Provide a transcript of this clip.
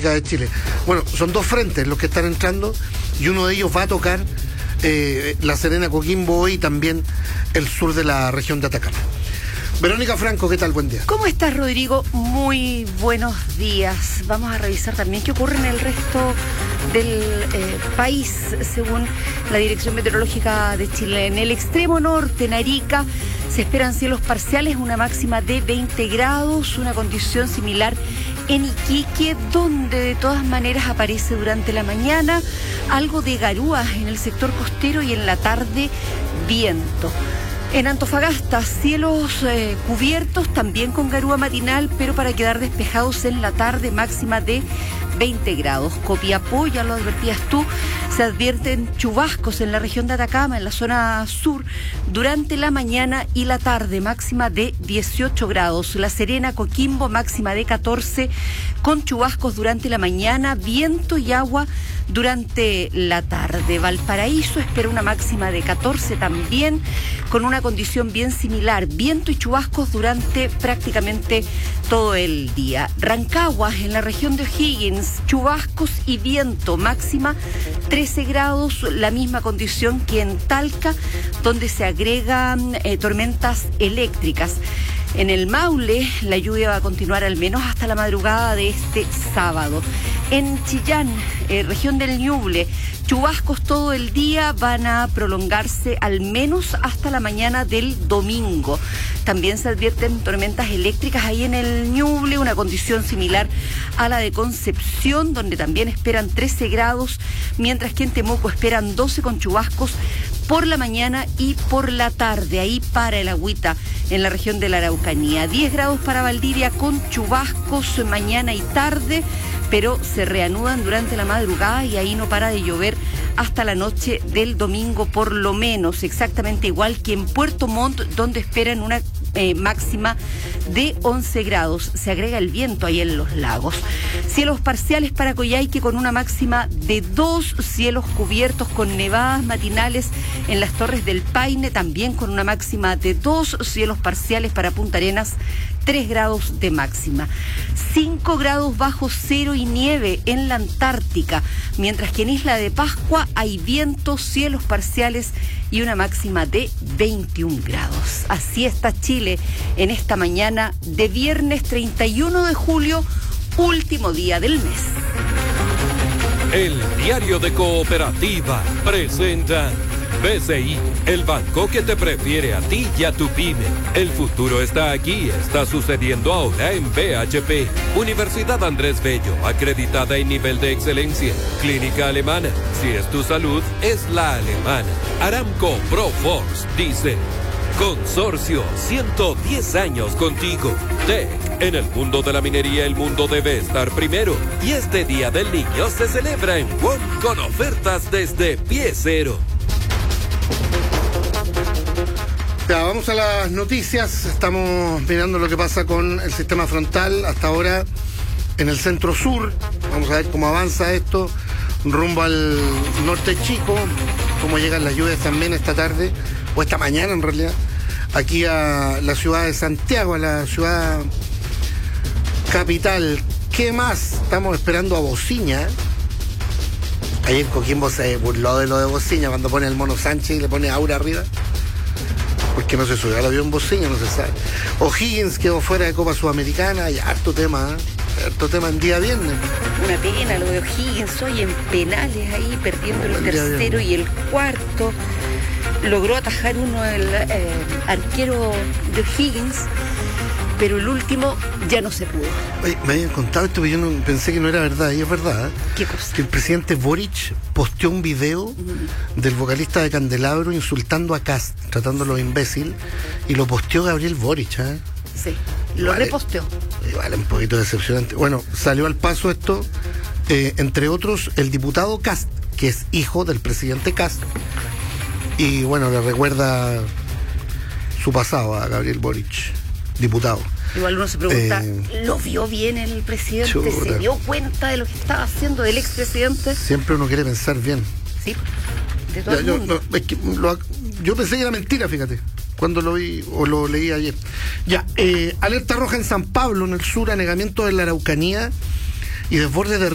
Meteorológica de Chile. Bueno, son dos frentes los que están entrando y uno de ellos va a tocar La Serena, Coquimbo y también el sur de la región de Atacama. Verónica Franco, ¿qué tal? Buen día. ¿Cómo estás, Rodrigo? Muy buenos días. Vamos a revisar también qué ocurre en el resto del país, según la Dirección Meteorológica de Chile. En el extremo norte, en Arica, se esperan cielos parciales, una máxima de 20 grados, una condición similar en Iquique, donde de todas maneras aparece durante la mañana algo de garúas en el sector costero y en la tarde viento. En Antofagasta, cielos cubiertos, también con garúa matinal, pero para quedar despejados en la tarde, máxima de 20 grados. Copiapó, ya lo advertías tú, se advierten chubascos en la región de Atacama, en la zona sur, durante la mañana y la tarde, máxima de 18 grados. La Serena, Coquimbo, máxima de 14, con chubascos durante la mañana, viento y agua durante la tarde. Valparaíso espera una máxima de 14 también, con una condición bien similar, viento y chubascos durante prácticamente todo el día. Rancagua, en la región de O'Higgins, chubascos y viento, máxima 13 grados, la misma condición que en Talca, donde se agregan tormentas eléctricas. En el Maule, la lluvia va a continuar al menos hasta la madrugada de este sábado. En Chillán, región del Ñuble, chubascos todo el día, van a prolongarse al menos hasta la mañana del domingo. También se advierten tormentas eléctricas ahí en el Ñuble, una condición similar a la de Concepción, donde también esperan 13 grados, mientras que en Temuco esperan 12 con chubascos por la mañana y por la tarde. Ahí para el agüita en la región de la Araucanía. 10 grados para Valdivia con chubascos mañana y tarde, pero se reanudan durante la madrugada y ahí no para de llover hasta la noche del domingo por lo menos. Exactamente igual que en Puerto Montt, donde esperan una máxima de 11 grados. Se agrega el viento ahí en los lagos. Cielos parciales para Coyhaique con una máxima de 2, cielos cubiertos con nevadas matinales en las Torres del Paine, también con una máxima de 2, cielos parciales para Punta Arenas, 3 grados de máxima. 5 grados bajo cero y nieve en la Antártica, mientras que en Isla de Pascua hay vientos, cielos parciales y una máxima de 21 grados. Así está Chile en esta mañana de viernes 31 de julio, último día del mes. El Diario de Cooperativa presenta BCI, el banco que te prefiere a ti y a tu pyme. El futuro está aquí, está sucediendo ahora en BHP. Universidad Andrés Bello, acreditada en nivel de excelencia. Clínica alemana, si es tu salud, es la alemana. Aramco Proforce dice: Consorcio, 110 años contigo. TEC, en el mundo de la minería el mundo debe estar primero. Y este Día del Niño se celebra en WOM con ofertas desde pie cero. Ya, vamos a las noticias. Estamos mirando lo que pasa con el sistema frontal hasta ahora en el centro sur. Vamos a ver cómo avanza esto rumbo al norte chico, cómo llegan las lluvias también esta tarde, o esta mañana en realidad, aquí a la ciudad de Santiago, a la ciudad capital. ¿Qué más? Estamos esperando a Bociña. Ayer Coquimbo se burló de lo de Bociña cuando pone el Mono Sánchez y le pone Aura arriba, porque no se subió al avión Bociña, no se sabe. O'Higgins quedó fuera de Copa Sudamericana, hay harto tema en día viernes. Una pena lo de O'Higgins hoy en penales ahí, perdiendo el tercero y el cuarto. Logró atajar uno el arquero de O'Higgins, pero el último ya no se pudo. Oye, me habían contado esto, pero yo no, pensé que no era verdad, y es verdad. ¿Qué cosa? Que el presidente Boric posteó un video del vocalista de Candelabro insultando a Kast, tratándolo de imbécil, y lo posteó Gabriel Boric, ¿eh? Sí, lo reposteó. Igual un poquito decepcionante. Bueno, salió al paso esto, entre otros, el diputado Kast, que es hijo del presidente Kast, y bueno, le recuerda su pasado a Gabriel Boric, diputado. Igual uno se pregunta, ¿lo vio bien el presidente? Chuta. ¿Se dio cuenta de lo que estaba haciendo el expresidente? Siempre uno quiere pensar bien. Sí, de todo el mundo. Es que yo pensé que era mentira, fíjate, cuando lo vi o lo leí ayer. Ya, alerta roja en San Pablo, en el sur, anegamiento de la Araucanía y desbordes de